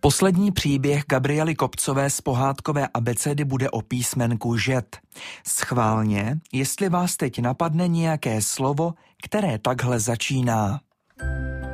Poslední příběh Gabriely Kopcové z pohádkové abecedy bude o písmenku žet. Schválně, jestli vás teď napadne nějaké slovo, které takhle začíná.